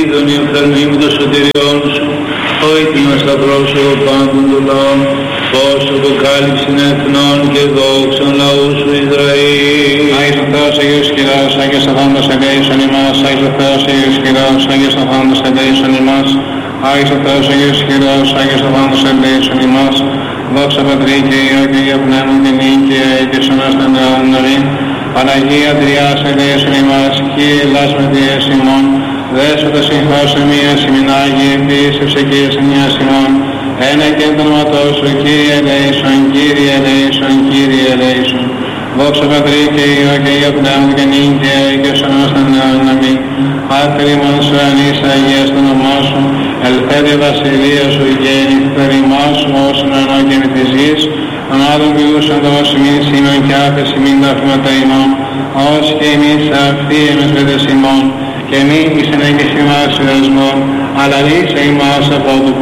είδον η οφθαλμή μου το σωτηριόν σου, όχι μας τα πρόσωπο πάντων των λαών, πως αποκάλυψην εθνών και δόξαν λαού σου Ισραήλ. Άγιος ο Θεός, Αγίος Χειρός, Άγιος ο Θάνατος ελέησον ημάς, Άγιος ο Θεός, Αγίος Χειρός, Άγιος ο Θάνατος ελέησον ημάς, Άγιος ο Θεός, Αγίος Χειρός, Άγιος ο Θάνατος ελέησον ημάς, δόξα Πατρί και Υιό και Υιό Πνεύμα και νύχια και σωνάς των αιώνων αμήν. Παναγία Τριάς ελέησον ημάς, Κύριε Ελλάς με Θεές ημών, δέσποτα συγχώσου μίας ημινάγει, επίσευσε και εσυνιάς ημών, ένα και το όνοματό σου, Κύριε ελέησον, Κύριε ελέησον, Κύριε ελέησον. Δόξα Πατρί και Υιό και Υιό Πνεύμα και νύχια και σωνάς των αιώνων αμήν. Άφερη μόνος σου ανήσα Αγίας το όνομά σου, ελθέτει βασιλεία σου γέννη, θερημά σου όσον ενώ και με της γης, των άλλων ποιούσαν το βασιμήν σήμεν και άφεση μην τα αφήματα ημών, ως και εμείς αυτοί εμείς παιδες ημών, και μη εις ενέγκες ημάς ερασμών, αλλά λύσα ημάς από του